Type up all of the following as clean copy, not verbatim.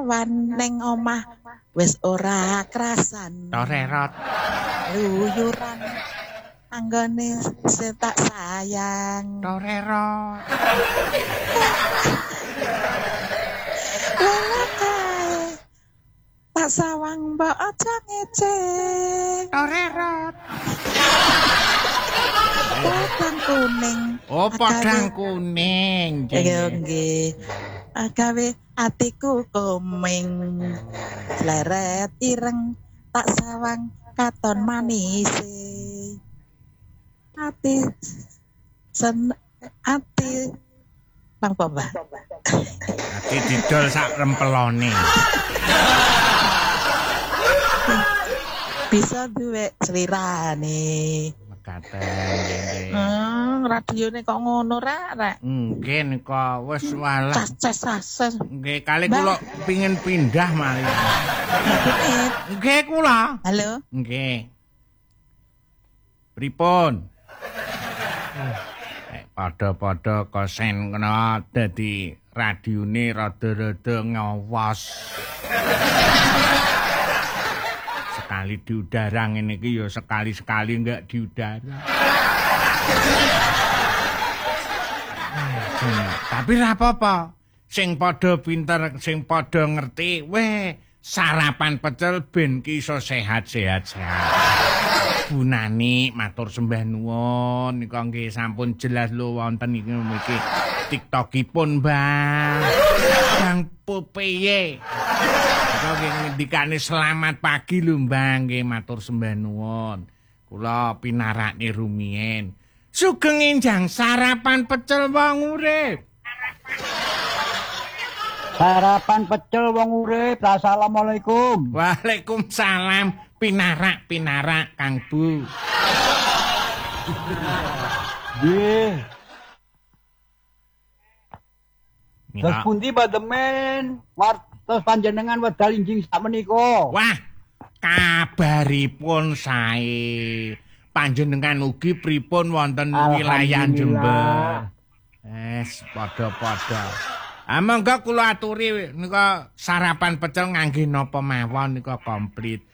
awan ning omah wis ora krasan. Torerot. Luyuran anggone setak sayang. Torerot. Lelakae tak sawang mbok aja ngecek. Torerot. Podang kuning. Oh, podang kuning. Iya nggih. Agawe atiku komeng. Sleret ireng tak sawang katon manis. Ati Bang Boba. Ati didol sak rempelone. Bisa duwe slirane. Mekaten. Radione kok ngono rek. Nggih nika wis walah. Sases. Nggih kali kula pengin pindah malih. Nggih kula. Halo. Nggih. Pripun? Padha-padha kosen kena dadi radione rada-rada ngawas. Sekali di udara ngene iki ya sekali-sekali enggak di udara. Tapi ra apa-apa. Sing padha pinter, sing padha ngerti, weh sarapan pecel ben ki iso sehat-sehat. Bunani matur sembah nuwun nika nggih sampun jelas lho wonten iki TikTokipun Bang. Bang Popeye. Nika nggih ngendikane selamat pagi lho Bang nggih matur sembah nuwun. Kula pinarakne rumiyin. Sugeng enjang sarapan pecel wong urip. Sarapan pecel wong urip. Assalamualaikum. Waalaikumsalam. Pinarak Kang Bu. Nggih. Terus pundi bademen wartos panjenengan wedal injing sak menika? Wah, kabaripun sae. Panjenengan ugi pripun wonten wilayah Jember? Padha-padha. Monggo kula aturi nika sarapan pecel ngangge napa mawon nika komplit.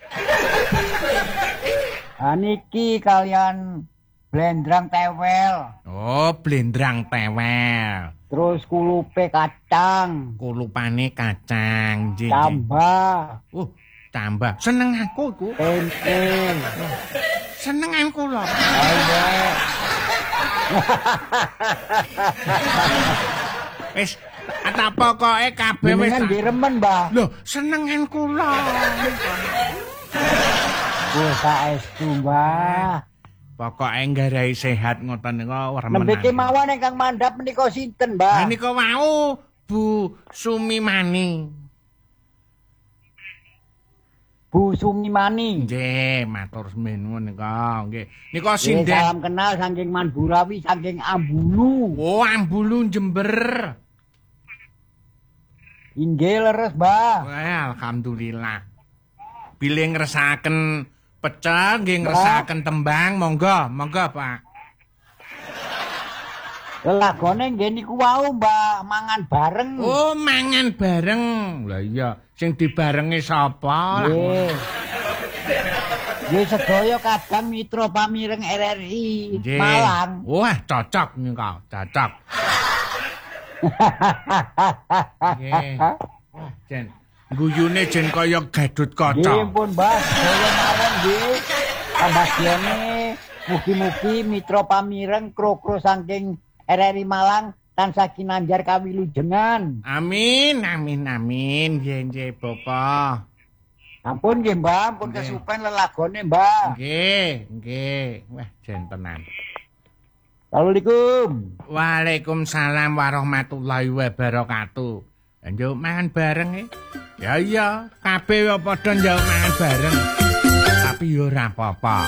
Niki kalian blendrang tewel. Oh, blendrang tewel. Terus kulupe kacang. Kulupane kacang. Tambah. Tambah. Seneng aku iku. Tempe. Senengan kula. Ayo. Wis apa pokoke kabeh wis diremen, Mbah. Lho, senengan kula. Wis saestu, Mbah. Pokoke nggarai sehat ngoten nika remen. Nembe kemawon ingkang mandhap menika sinten, Mbah? Menika wau Bu Sumimani. Bu Sumimani. Nggih, matur nuwun nika. Nggih. Nika sinden. Salam kenal saking Manburawi saking Ambulu. Oh, Ambulu Jember. Inggih leres, Mbah. Alhamdulillah. Bilih ngresakaken pecel, nggih ngresakaken tembang, monggo, Pak. Lelagone nggih niku wau, Mbah, mangan bareng. Oh, mangan bareng. Lah iya, sing dibarengi sapa? Nggih. Nggih sedaya kadang mitra pamireng RRI Malang. Wah, cocok nika, cocok. Nggih. Jen guyune jen kaya gadut kaca. Nggih pun, Mbah, saya mawon nggih. Pambagyane mugi-mugi mitra pamireng kro-kro saking RRI Malang tansah kinanjar kawilujengan. Amin. Nggih, Bapak. Ampun nggih, Mbah, ampun kesupen lelagone, Mbah. Nggih. Wah, jen tenan. Assalamualaikum. Waalaikumsalam warahmatullahi wabarakatuh. Njuk mangan bareng e. Ya iya, kabeh padha njuk mangan bareng. Tapi yo ora apa-apa.